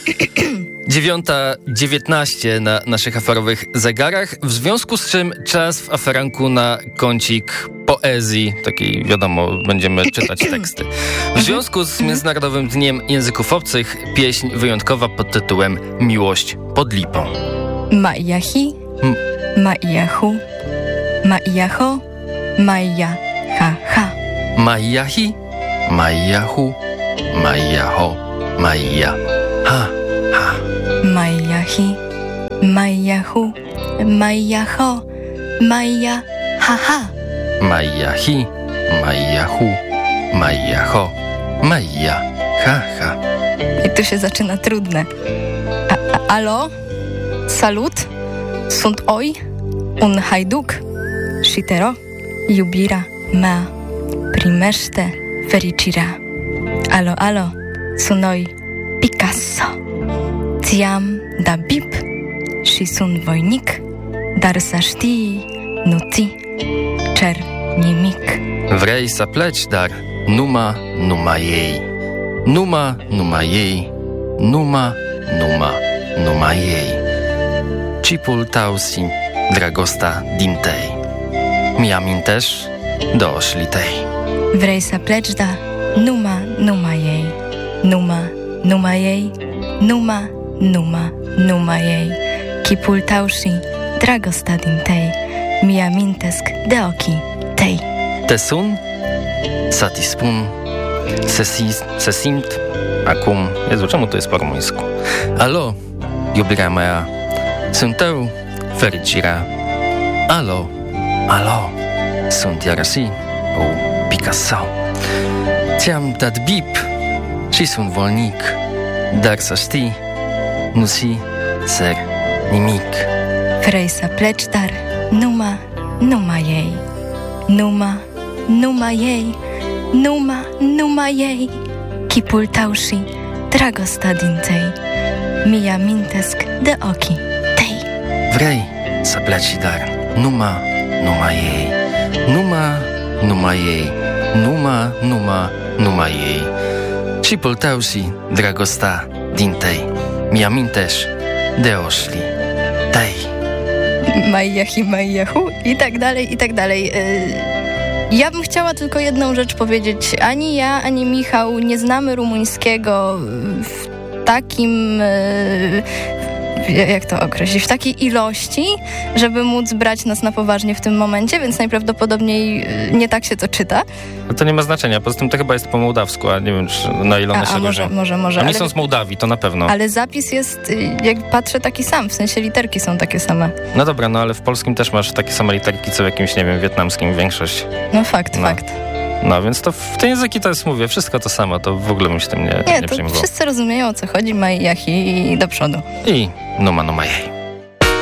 9:19 na naszych aferowych zegarach, w związku z czym czas w aferanku na kącik poezji, takiej wiadomo, będziemy czytać teksty. W związku z Międzynarodowym Dniem Języków Obcych pieśń wyjątkowa pod tytułem Miłość pod lipą. Maiyahi, maiyahu, maiyaho, maiyaha. Maiyahi, maiyahu, maiyaho, maiyaha. Maiyahi, maiyahu, maiyaho, maiyaha. Maiyahi, maiyahu, maiyaho, maiyaha. I tu się zaczyna trudne. Alo? Salut? Sunt oi? Un hajduk? Shitero? Jubira ma primeszte fericira. Alo, alo? Sunoi Picasso. Tiam da bip, și sun voinic, dar să știi, nu ți cer nimic. Vrei să pleci, dar numai ei. Numai ei. Numai ei. Cipul tău si dragostea din tăi. Mi-amintești de oșlii tăi. Vrei să pleci, dar numai ei. Numai ei. Numai ei. Chipul tău și dragostea din tăi. Mi-amintesc de ochii tăi. Te sun să ti spun, se simt acum. Jezu, czemu to jest po rumuńsku? Alo, iubirea mea, sunt tău fericirea. Alo, sunt iarăși o Picasso. Ți-am dat bip și sunt volnic, dar să știi, nu si ser nimic. Vrei să pleci, dar numai ei. Numai ei. Numai ei. Chipul tău și dragostea din tăi. Mi-amintesc de ochii tăi. Vrei să pleci, dar numai ei. Numai ei. Numai ei. Chipul tău și dragostea din tăi. Mi-amintești de oșlii tăi. Maiyahi, maiyahu i tak dalej. Ja bym chciała tylko jedną rzecz powiedzieć. Ani ja, ani Michał nie znamy rumuńskiego w takim... jak to określić, w takiej ilości, żeby móc brać nas na poważnie w tym momencie, więc najprawdopodobniej nie tak się to czyta. No to nie ma znaczenia, poza tym to chyba jest po mołdawsku, a nie wiem, na ile one się różnią. Może. Oni są z Mołdawii, to na pewno. Ale zapis jest, jak patrzę, taki sam, w sensie literki są takie same. No dobra, no ale w polskim też masz takie same literki, co w jakimś, nie wiem, wietnamskim większość. No fakt. No więc to w te języki to jest, mówię, wszystko to samo, to w ogóle bym się tym nie przejmował. Wszyscy rozumieją, o co chodzi, Maiyahi i do przodu. I numai ei.